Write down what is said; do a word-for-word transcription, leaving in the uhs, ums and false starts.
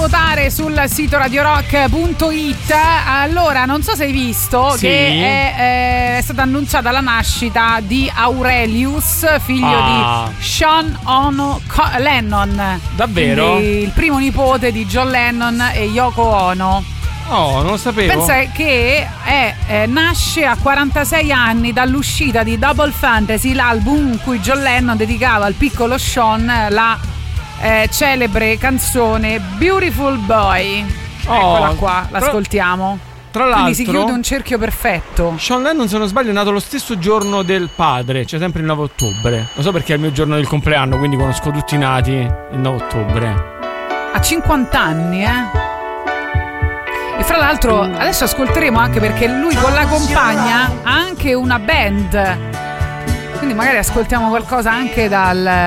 votare sul sito radio rock punto it. Allora, non so se hai visto sì. che è, è stata annunciata la nascita di Aurelius, figlio ah. di Sean Ono Co- Lennon. Davvero? Il primo nipote di John Lennon e Yoko Ono. Oh, non lo sapevo. Pensa che è, è, nasce a quarantasei anni dall'uscita di Double Fantasy, l'album in cui John Lennon dedicava al piccolo Sean la eh, celebre canzone Beautiful Boy. Oh, eccola qua, l'ascoltiamo. Tra l'altro, quindi si chiude un cerchio perfetto. Sean Lennon, se non sbaglio, è nato lo stesso giorno del padre, cioè sempre il nove ottobre. Lo so perché è il mio giorno del compleanno, quindi conosco tutti i nati il nove ottobre. Ha cinquanta anni, eh? E fra l'altro adesso ascolteremo anche perché lui con la compagna ha anche una band, quindi magari ascoltiamo qualcosa anche dal